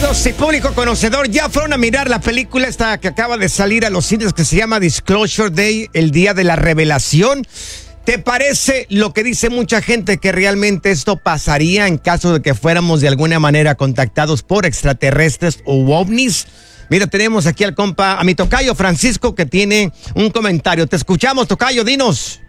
amigos y público conocedor, ya fueron a mirar la película esta que acaba de salir a los cines que se llama Disclosure Day, el día de la revelación. ¿Te parece lo que dice mucha gente, que realmente esto pasaría en caso de que fuéramos de alguna manera contactados por extraterrestres o ovnis? Mira, tenemos aquí al compa, a mi tocayo Francisco, que tiene un comentario. Te escuchamos, tocayo, dinos.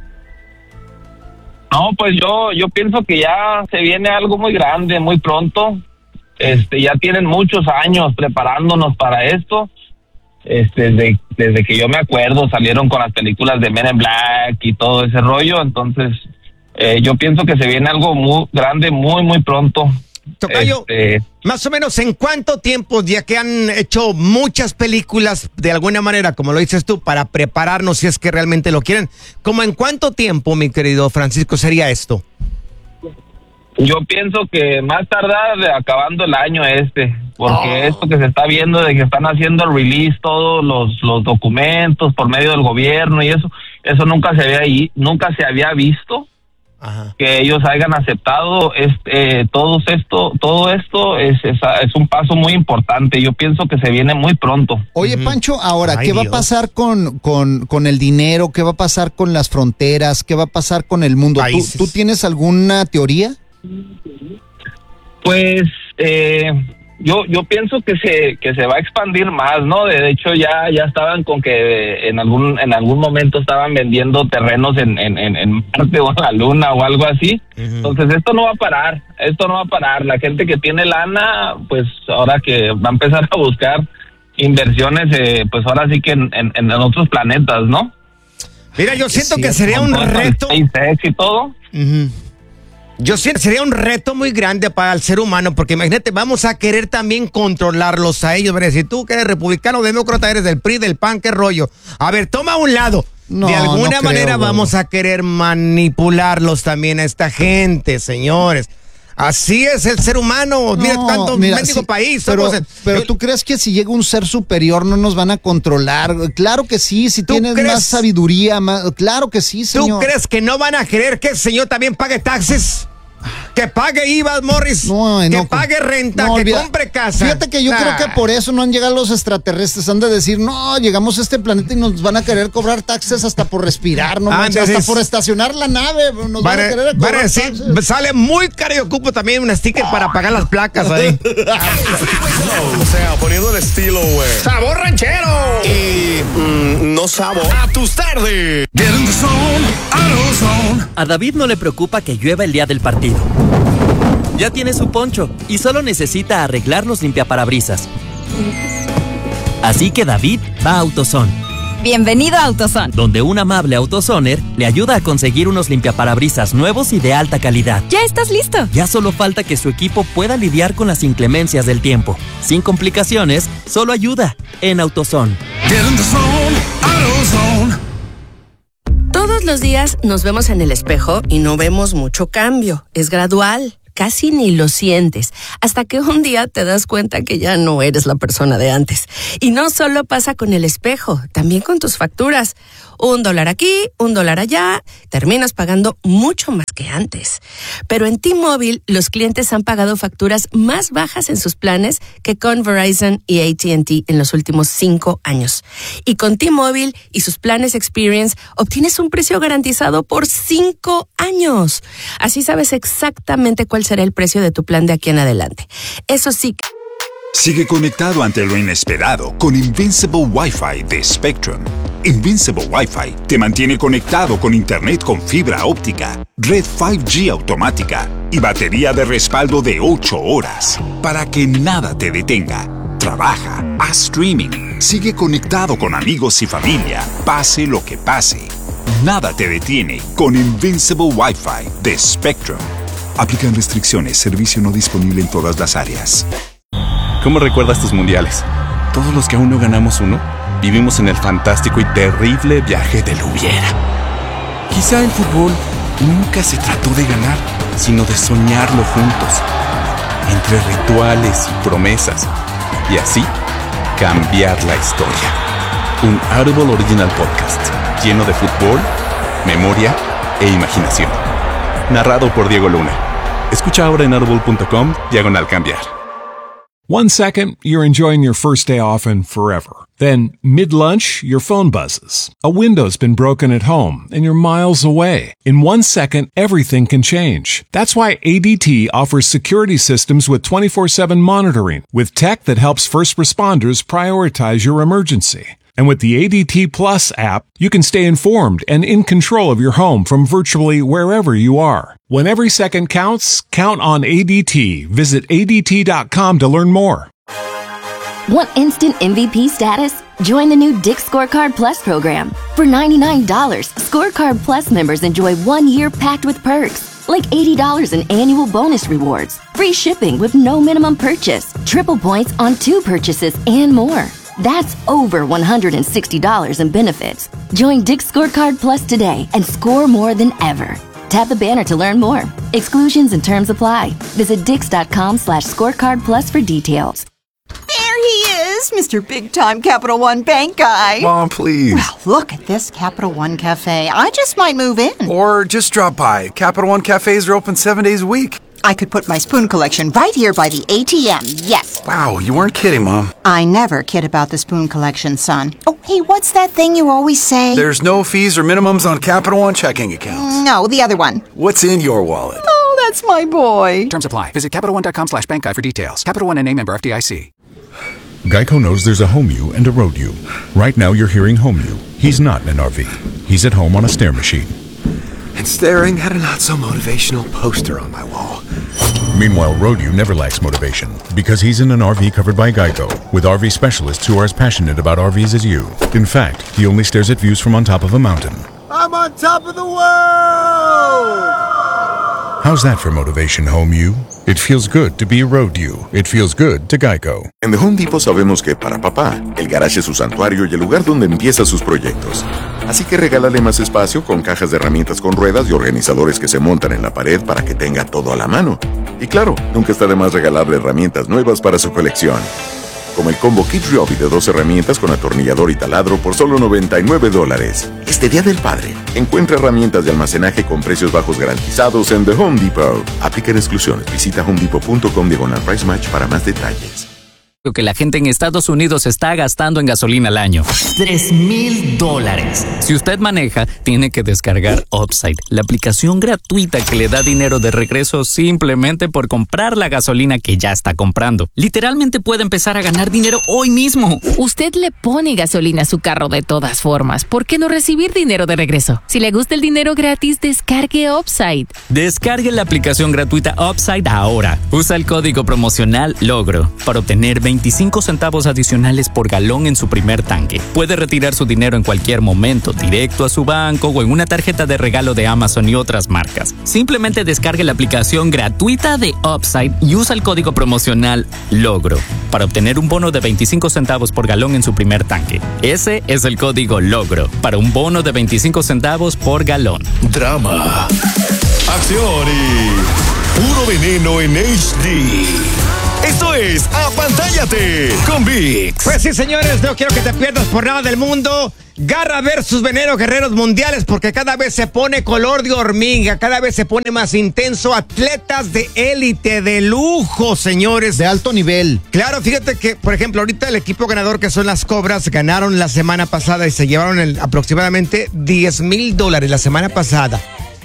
No, pues yo pienso que ya se viene algo muy grande, muy pronto. Ya tienen muchos años preparándonos para esto. Desde que yo me acuerdo, salieron con las películas de Men in Black y todo ese rollo. Entonces, yo pienso que se viene algo muy grande, muy, muy pronto. Tocayo, más o menos, ¿en cuánto tiempo, ya que han hecho muchas películas de alguna manera, como lo dices tú, para prepararnos si es que realmente lo quieren, como en cuánto tiempo, mi querido Francisco, sería esto? Yo pienso que más tardar acabando el año porque esto que se está viendo de que están haciendo release todos los documentos por medio del gobierno y eso nunca se había visto. Ajá. Que ellos hayan aceptado todo esto es un paso muy importante. Yo pienso que se viene muy pronto. Oye, Pancho, ahora, ¿qué va a pasar con el dinero? ¿Qué va a pasar con las fronteras? ¿Qué va a pasar con el mundo? ¿Tú tienes alguna teoría? Pues yo pienso que se va a expandir más, ¿no? De hecho ya estaban con que en algún momento estaban vendiendo terrenos en Marte o en la Luna o algo así. Uh-huh. Entonces esto no va a parar. La gente que tiene lana, pues ahora que va a empezar a buscar inversiones, pues ahora sí que en otros planetas, ¿no? Mira, yo siento que sería un reto. SpaceX y todo. Uh-huh. Yo siento que sería un reto muy grande para el ser humano, porque imagínate, vamos a querer también controlarlos a ellos. Si tú que eres republicano, demócrata, eres del PRI, del PAN, ¿qué rollo? A ver, toma a un lado. De alguna manera vamos a querer manipularlos también a esta gente, señores. Así es el ser humano. Mira cuánto mendigo país. Pero ¿tú crees que si llega un ser superior no nos van a controlar? Claro que sí, si tienes más sabiduría, claro que sí, señor. ¿Tú crees que no van a querer que el señor también pague taxes? Que pague IVA, Morris, que pague renta, que compre casa. Fíjate que yo creo que por eso no han llegado los extraterrestres. Han de decir, no, llegamos a este planeta y nos van a querer cobrar taxes hasta por respirar, hasta por estacionar la nave. Nos van a querer cobrar taxes. Sale muy caro y ocupo también un sticker para pagar las placas ahí. O sea, poniendo el estilo, güey. ¡Sabor ranchero! Y no sabor a tus tardes. Get in the zone, AutoZone. A David no le preocupa que llueva el día del partido. Ya tiene su poncho y solo necesita arreglar los limpiaparabrisas. Así que David va a AutoZone. Bienvenido a AutoZone, donde un amable AutoZoner le ayuda a conseguir unos limpiaparabrisas nuevos y de alta calidad. ¿Ya estás listo? Ya solo falta que su equipo pueda lidiar con las inclemencias del tiempo. Sin complicaciones, solo ayuda en AutoZone. Get in the zone, AutoZone. Todos los días nos vemos en el espejo y no vemos mucho cambio. Es gradual. Casi ni lo sientes, hasta que un día te das cuenta que ya no eres la persona de antes. Y no solo pasa con el espejo, también con tus facturas. $1 aquí, $1 allá, terminas pagando mucho más que antes. Pero en T-Mobile, los clientes han pagado facturas más bajas en sus planes que con Verizon y AT&T en los últimos 5 años. Y con T-Mobile y sus planes Experience, obtienes un precio garantizado por 5 años. Así sabes exactamente cuál será el precio de tu plan de aquí en adelante. Eso sí. Sigue conectado ante lo inesperado con Invincible Wi-Fi de Spectrum. Invincible Wi-Fi te mantiene conectado con internet con fibra óptica, red 5G automática y batería de respaldo de 8 horas para que nada te detenga. Trabaja, haz streaming, sigue conectado con amigos y familia, pase lo que pase. Nada te detiene con Invincible Wi-Fi de Spectrum. Aplican restricciones, servicio no disponible en todas las áreas. ¿Cómo recuerdas tus mundiales? Todos los que aún no ganamos uno, vivimos en el fantástico y terrible viaje del hubiera. Quizá el fútbol nunca se trató de ganar, sino de soñarlo juntos, entre rituales y promesas, y así cambiar la historia. Un Audible Original Podcast, lleno de fútbol, memoria e imaginación. Narrado por Diego Luna. Escucha ahora en audible.com/cambiar. 1 second, you're enjoying your first day off and forever. Then, mid-lunch, your phone buzzes. A window's been broken at home and you're miles away. In 1 second, everything can change. That's why ADT offers security systems with 24/7 monitoring, with tech that helps first responders prioritize your emergency. And with the ADT Plus app, you can stay informed and in control of your home from virtually wherever you are. When every second counts, count on ADT. Visit ADT.com to learn more. Want instant MVP status? Join the new Dick's Scorecard Plus program. For $99, Scorecard Plus members enjoy 1 year packed with perks, like $80 in annual bonus rewards, free shipping with no minimum purchase, triple points on 2 purchases, and more. That's over $160 in benefits. Join Dick's Scorecard Plus today and score more than ever. Tap the banner to learn more. Exclusions and terms apply. Visit Dix.com/scorecard plus for details. There he is, Mr. Big Time Capital One Bank guy. Mom, please. Well, look at this Capital One Cafe. I just might move in. Or just drop by. Capital One cafes are open 7 days a week. I could put my spoon collection right here by the ATM, yes. Wow, you weren't kidding, Mom. I never kid about the spoon collection, son. Oh, hey, what's that thing you always say? There's no fees or minimums on Capital One checking accounts. No, the other one. What's in your wallet? Oh, that's my boy. Terms apply. Visit CapitalOne.com/bank guide for details. Capital One NA, member FDIC. Geico knows there's a home you and a road you. Right now you're hearing home you. He's not in an RV. He's at home on a stair machine. And staring at a not-so-motivational poster on my wall. Meanwhile, road you never lacks motivation because he's in an RV covered by Geico with RV specialists who are as passionate about RVs as you. In fact, he only stares at views from on top of a mountain. I'm on top of the world! How's that for motivation, home you? It feels good to be road you. It feels good to Geico. En The Home Depot sabemos que para papá, el garage es su santuario y el lugar donde empieza sus proyectos. Así que regálale más espacio con cajas de herramientas con ruedas y organizadores que se montan en la pared para que tenga todo a la mano. Y claro, nunca está de más regalarle herramientas nuevas para su colección. Como el combo Kid Ryobi de 2 herramientas con atornillador y taladro por solo $99. Este Día del Padre, encuentra herramientas de almacenaje con precios bajos garantizados en The Home Depot. Aplican exclusiones. Visita homedepot.com/price match para más detalles. Que la gente en Estados Unidos está gastando en gasolina al año. $3,000. Si usted maneja, tiene que descargar Upside, la aplicación gratuita que le da dinero de regreso simplemente por comprar la gasolina que ya está comprando. Literalmente puede empezar a ganar dinero hoy mismo. Usted le pone gasolina a su carro de todas formas. ¿Por qué no recibir dinero de regreso? Si le gusta el dinero gratis, descargue Upside. Descargue la aplicación gratuita Upside ahora. Usa el código promocional LOGRO para obtener 25 centavos adicionales por galón en su primer tanque. Puede retirar su dinero en cualquier momento, directo a su banco o en una tarjeta de regalo de Amazon y otras marcas. Simplemente descargue la aplicación gratuita de Upside y usa el código promocional LOGRO para obtener un bono de 25 centavos por galón en su primer tanque. Ese es el código LOGRO para un bono de 25 centavos por galón. Drama, acción y puro veneno en HD. Esto es Apantállate con VIX. Pues sí, señores, no quiero que te pierdas por nada del mundo. Garra versus Veneno, guerreros mundiales, porque cada vez se pone color de hormiga, cada vez se pone más intenso. Atletas de élite, de lujo, señores. De alto nivel. Claro, fíjate que, por ejemplo, ahorita el equipo ganador, que son las Cobras, ganaron la semana pasada y se llevaron aproximadamente $10,000 la semana pasada.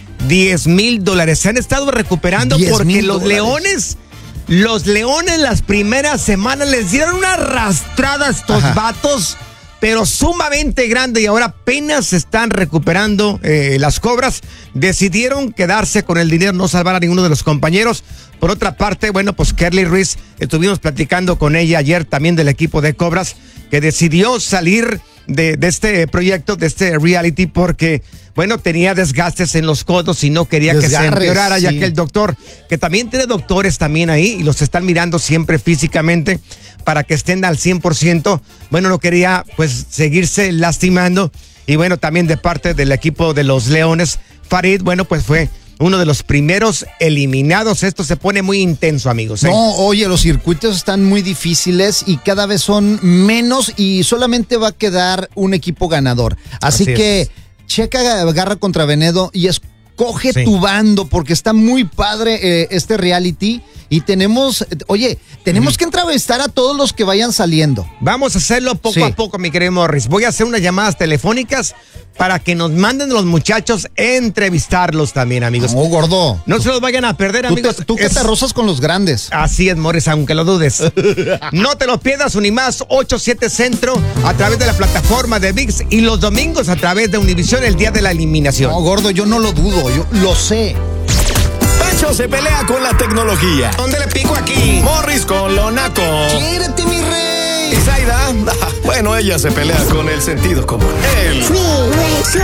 $10,000. Se han estado recuperando porque los Leones... Los Leones las primeras semanas les dieron una arrastrada a estos vatos, pero sumamente grande, y ahora apenas se están recuperando. Las Cobras decidieron quedarse con el dinero, no salvar a ninguno de los compañeros. Por otra parte, bueno, pues Kerly Ruiz, estuvimos platicando con ella ayer también del equipo de Cobras, que decidió salir de este proyecto, de este reality, porque, bueno, tenía desgastes en los codos y no quería que se empeorara, ya que el doctor, que también tiene doctores también ahí, y los están mirando siempre físicamente para que estén al 100%, bueno, no quería pues seguirse lastimando. Y bueno, también de parte del equipo de los Leones, Farid, bueno, pues fue uno de los primeros eliminados. Esto se pone muy intenso, amigos. No, oye, los circuitos están muy difíciles y cada vez son menos, y solamente va a quedar un equipo ganador. Así que checa Garra contra Veneno y escoge tu bando, porque está muy padre este reality. Y tenemos que entrevistar a todos los que vayan saliendo. Vamos a hacerlo poco a poco, mi querido Morris. Voy a hacer unas llamadas telefónicas para que nos manden los muchachos entrevistarlos también, amigos. No, gordo. No se los vayan a perder, amigos. Tú que te rozas con los grandes. Así es, Morris, aunque lo dudes. No te lo pierdas, Unimás 8-7 Centro, a través de la plataforma de ViX, y los domingos a través de Univisión, el día de la eliminación. No, gordo, yo no lo dudo, yo lo sé. Pancho se pelea con la tecnología. ¿Dónde le pico aquí? Morris con lo naco. ¡Quiérete, mi rey! ¿Y Zaida? Bueno, ella se pelea con el sentido común.